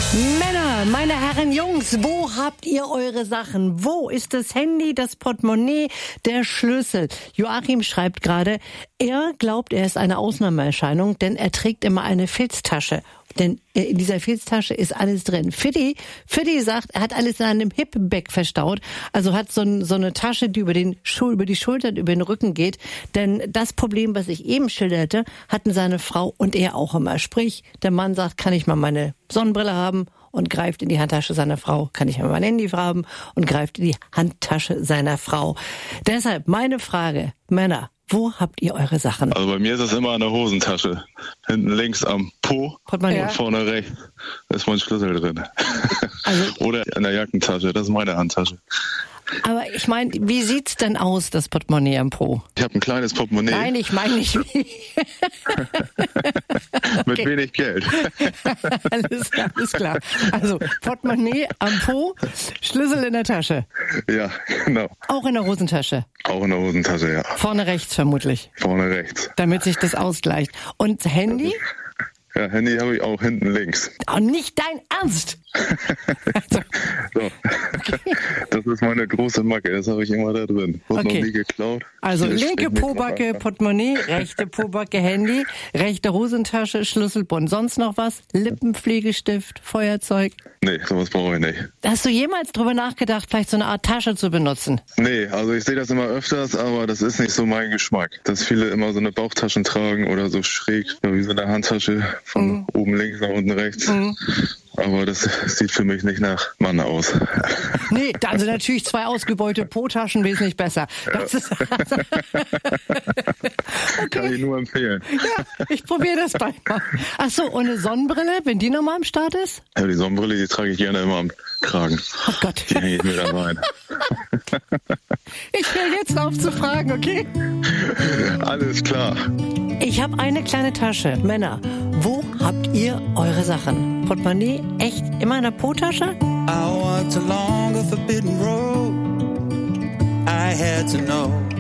Männer, meine Herren, Jungs, wo habt ihr eure Sachen? Wo ist das Handy, das Portemonnaie, der Schlüssel? Joachim schreibt gerade, er glaubt, er ist eine Ausnahmeerscheinung, denn er trägt immer eine Filztasche. Denn in dieser Filztasche ist alles drin. Fitti sagt, er hat alles in einem Hip-Bag verstaut. Also hat so eine Tasche, die über die Schultern, über den Rücken geht. Denn das Problem, was ich eben schilderte, hatten seine Frau und er auch immer. Sprich, der Mann sagt, kann ich mal meine Sonnenbrille haben? Und greift in die Handtasche seiner Frau. Kann ich mal mein Handy haben? Und greift in die Handtasche seiner Frau. Deshalb meine Frage, Männer, wo habt ihr eure Sachen? Also bei mir ist das immer in der Hosentasche. Hinten links am Po und vorne rechts ist mein Schlüssel drin. Also, oder in der Jackentasche, das ist meine Handtasche. Aber ich meine, wie sieht's denn aus, das Portemonnaie am Po? Ich habe ein kleines Portemonnaie. Nein, ich meine nicht wie. Mit wenig Geld. Alles klar. Also Portemonnaie am Po, Schlüssel in der Tasche. Ja, genau. Auch in der Hosentasche? Auch in der Hosentasche, ja. Vorne rechts vermutlich? Vorne rechts. Damit sich das ausgleicht. Und Handy? Ja, Handy habe ich auch hinten links. Oh, nicht dein Ernst! Also. So. Okay. Das ist meine große Macke, das habe ich immer da drin. Wurde noch nie geklaut. Also linke Pobacke, Portemonnaie, rechte Pobacke, Handy, rechte Hosentasche, Schlüsselbund. Sonst noch was? Lippenpflegestift, Feuerzeug? Nee, sowas brauche ich nicht. Hast du jemals drüber nachgedacht, vielleicht so eine Art Tasche zu benutzen? Nee, also ich sehe das immer öfters, aber das ist nicht so mein Geschmack. Dass viele immer so eine Bauchtaschen tragen oder so schräg, wie so eine Handtasche von oben links nach unten rechts. Aber das sieht für mich nicht nach Mann aus. Nee, dann sind natürlich 2 ausgebeulte Po-Taschen wesentlich besser. Das ist okay. Kann ich nur empfehlen. Ja, ich probiere das bald mal. Ach so, und eine Sonnenbrille, wenn die nochmal am Start ist? Ja, die Sonnenbrille, die trage ich gerne immer am Kragen. Oh Gott. Die hänge ich mir da rein. Ich höre jetzt auf zu fragen, okay? Alles klar. Ich habe eine kleine Tasche. Männer, wo habt ihr eure Sachen? Portemonnaie echt immer in der Po-Tasche? I walked along a forbidden road. I had to know.